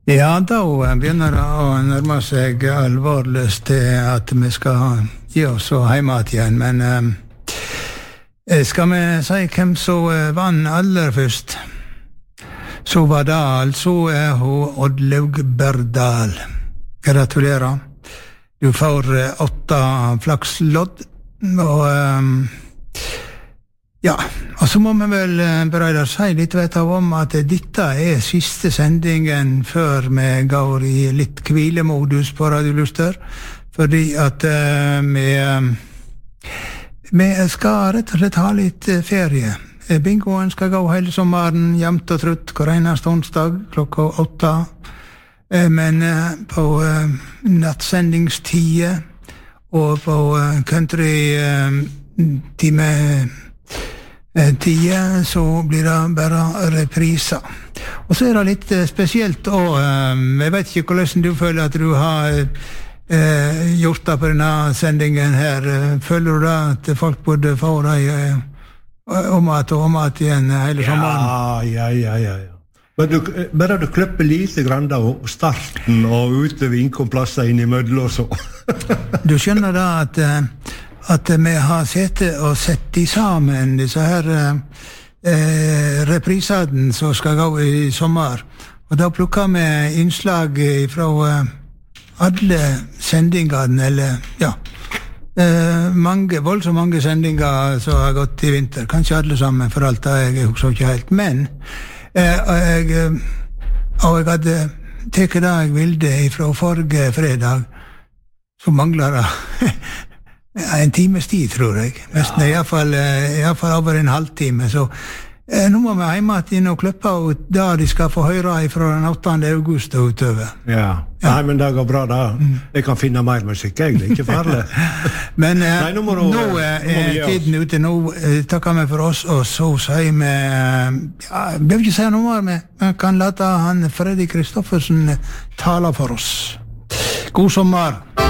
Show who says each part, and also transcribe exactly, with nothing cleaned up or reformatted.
Speaker 1: Ja, da begynner det å nærme seg alvorligst til at vi skal gi oss og hjemme igjen, men eh, skal vi si hvem som vann aller først? Så var det altså eh, Oddlaug Berdal. Gratulerer. Du får eh, åtte flakslodd, og eh, ja, og så må vi vel bare si litt vet av om at dette er siste sendingen før vi går i litt hvilemodus på Radio Luster, fordi at uh, vi, vi skal rett og slett ha litt ferie. Bingoen skal gå hele sommeren, jevnt og trutt, hver eneste onsdag klokka åtte, men uh, på uh, nattsendingstider og på uh, country-time uh, tida, så blir det bare repriser. Og så er det litt spesielt, og jeg vet ikke hvordan du føler at du har eh, gjort det på denne sendingen her. Føler du da at folk burde få deg eh, om at og om at igjen hele sommeren?
Speaker 2: Ja, ja, ja, ja. Men du, bare du kløpper lite grann da, og starten og utover innkomplasser inn i mødler og så.
Speaker 1: Du skjønner da at at vi har sett og sett de sammen, disse her eh, reprisene som skal gå i sommer. Og da plukker vi innslag fra eh, alle sendingene, eller ja, eh, mange, voldsomt mange sendinger som har gått i vinter. Kanskje alle sammen, for alt det jeg husker ikke helt. Men eh, jeg, og jeg hadde teket det jeg ville fra forrige fredag, så mangler det en times tid, tror jeg. Nesten ja. i, hvert fall, i hvert fall over en halvtime. Så eh, nå må vi hjemme inn og klippe ut da de skal få høre fra den åttende august og utover.
Speaker 2: Ja. ja, nei, men det går bra da. Jeg kan finne mer musikk, jeg. Det er ikke farlig.
Speaker 1: men eh,
Speaker 2: nei, nå, må du,
Speaker 1: nå er eh, tiden ute. Nå eh, takker vi for oss, og så sier vi eh, ja, jeg vil ikke si noe mer, men vi kan late han Freddy Kristoffersen tale for oss. God sommer!